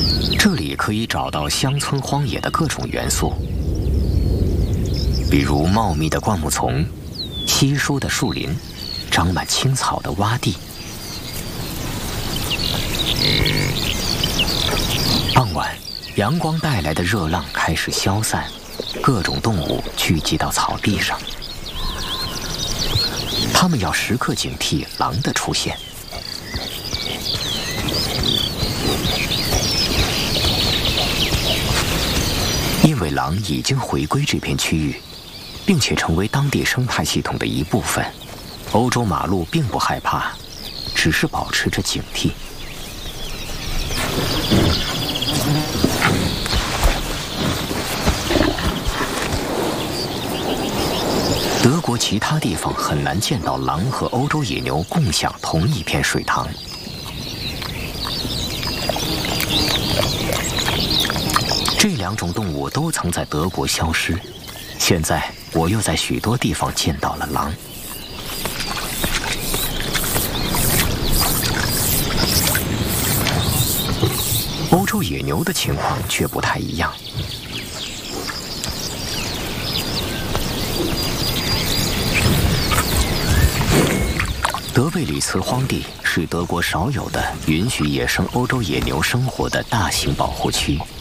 这里可以找到乡村荒野的各种元素，比如茂密的灌木丛、稀疏的树林、长满青草的洼地。傍晚，阳光带来的热浪开始消散，各种动物聚集到草地上。它们要时刻警惕狼的出现。因为狼已经回归这片区域，并且成为当地生态系统的一部分，欧洲马鹿并不害怕，只是保持着警惕。德国其他地方很难见到狼和欧洲野牛共享同一片水塘。这两种动物都曾在德国消失，现在我又在许多地方见到了狼。欧洲野牛的情况却不太一样。德贝里茨荒地是德国少有的允许野生欧洲野牛生活的大型保护区。